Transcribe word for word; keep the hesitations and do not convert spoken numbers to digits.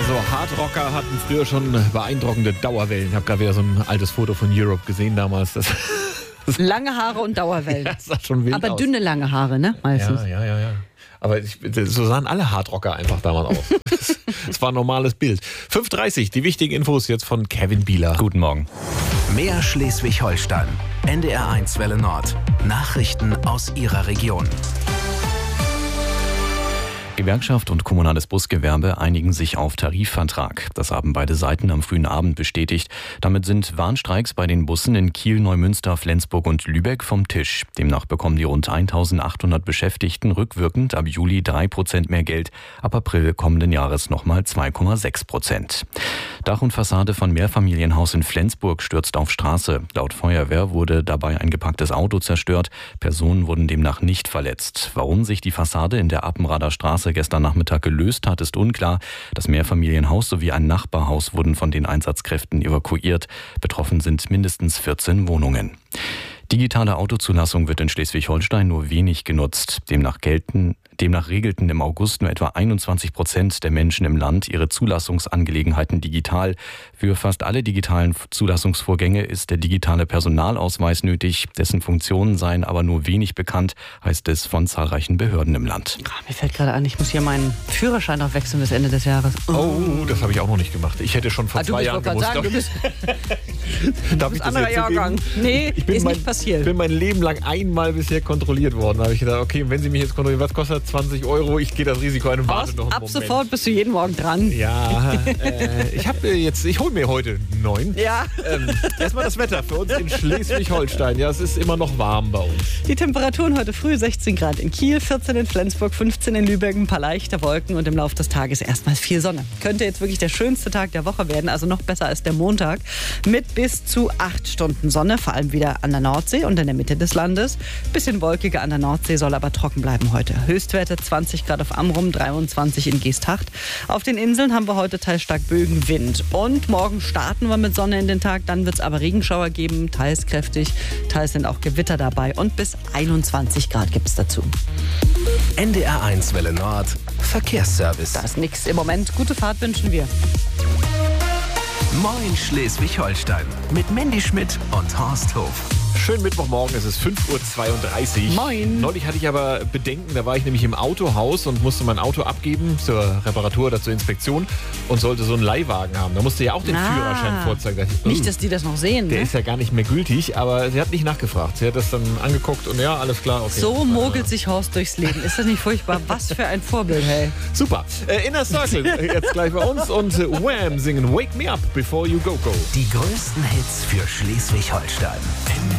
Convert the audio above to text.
Also Hardrocker hatten früher schon beeindruckende Dauerwellen. Ich habe gerade wieder so ein altes Foto von Europe gesehen damals. Das, Lange Haare und Dauerwellen. ja, das sah schon wild Aber aus. dünne, lange Haare, ne? Meistens. Ja, ja, ja, ja. Aber ich, so sahen alle Hardrocker einfach damals aus. Das war ein normales Bild. fünf Uhr dreißig, die wichtigen Infos jetzt von Kevin Bieler. Guten Morgen. Mehr Schleswig-Holstein. N D R eins Welle Nord. Nachrichten aus Ihrer Region. Gewerkschaft und kommunales Busgewerbe einigen sich auf Tarifvertrag. Das haben beide Seiten am frühen Abend bestätigt. Damit sind Warnstreiks bei den Bussen in Kiel, Neumünster, Flensburg und Lübeck vom Tisch. Demnach bekommen die rund eintausendachthundert Beschäftigten rückwirkend ab Juli drei Prozent mehr Geld, ab April kommenden Jahres nochmal zwei Komma sechs Prozent. Dach und Fassade von Mehrfamilienhaus in Flensburg stürzt auf Straße. Laut Feuerwehr wurde dabei ein geparktes Auto zerstört. Personen wurden demnach nicht verletzt. Warum sich die Fassade in der Appenrader Straße gestern Nachmittag gelöst hat, ist unklar. Das Mehrfamilienhaus sowie ein Nachbarhaus wurden von den Einsatzkräften evakuiert. Betroffen sind mindestens vierzehn Wohnungen. Digitale Autozulassung wird in Schleswig-Holstein nur wenig genutzt. Demnach gelten Demnach regelten im August nur etwa einundzwanzig Prozent der Menschen im Land ihre Zulassungsangelegenheiten digital. Für fast alle digitalen Zulassungsvorgänge ist der digitale Personalausweis nötig. Dessen Funktionen seien aber nur wenig bekannt, heißt es von zahlreichen Behörden im Land. Ach, mir fällt gerade an, ich muss hier meinen Führerschein noch wechseln bis Ende des Jahres. Oh, das habe ich auch noch nicht gemacht. Ich hätte schon vor Ah, du zwei bist Jahren gerade gewusst. sagen, du bist, Darf du ich bist das anderer jetzt Jahrgang. zugeben? Nee, Ich bin ist mein, nicht passiert. bin mein Leben lang einmal bisher kontrolliert worden. Da habe ich gedacht, okay, wenn Sie mich jetzt kontrollieren, was kostet zwanzig Euro? Ich gehe das Risiko ein und warte noch einen Ab Moment. sofort bist du jeden Morgen dran. Ja, äh, ich habe jetzt, ich hole mir heute einen neuen. Ja. Ähm, erstmal das Wetter für uns in Schleswig-Holstein. Ja, es ist immer noch warm bei uns. Die Temperaturen heute früh sechzehn Grad in Kiel, vierzehn in Flensburg, fünfzehn in Lübeck, ein paar leichte Wolken und im Laufe des Tages erstmal viel Sonne. Könnte jetzt wirklich der schönste Tag der Woche werden, also noch besser als der Montag. Mit bis zu acht Stunden Sonne, vor allem wieder an der Nordsee und in der Mitte des Landes. Bisschen wolkiger an der Nordsee, soll aber trocken bleiben heute. Höchstwerte zwanzig Grad auf Amrum, dreiundzwanzig in Geesthacht. Auf den Inseln haben wir heute teils stark Bögen, Wind. Und morgen starten wir mit Sonne in den Tag, dann wird es aber Regenschauer geben, teils kräftig, teils sind auch Gewitter dabei und bis einundzwanzig Grad gibt es dazu. N D R eins Welle Nord. Verkehrsservice. Da ist nichts im Moment. Gute Fahrt wünschen wir. Moin Schleswig-Holstein. Mit Mandy Schmidt und Horst Hof. Schönen Mittwochmorgen, es ist fünf Uhr zweiunddreißig. Moin. Neulich hatte ich aber Bedenken, da war ich nämlich im Autohaus und musste mein Auto abgeben zur Reparatur oder zur Inspektion und sollte so einen Leihwagen haben. Da musste ja auch den Ah. Führerschein vorzeigen. Da dachte ich, Nicht, oh, dass die das noch sehen. der Ne? ist ja gar nicht mehr gültig, aber sie hat nicht nachgefragt. Sie hat das dann angeguckt und ja, alles klar. Okay. So mogelt sich Horst durchs Leben. Ist das nicht furchtbar? Was für ein Vorbild, hey. Super. Äh, Inner Circle jetzt gleich bei uns und äh, Wham singen Wake Me Up Before You Go Go. Die größten Hits für Schleswig-Holstein.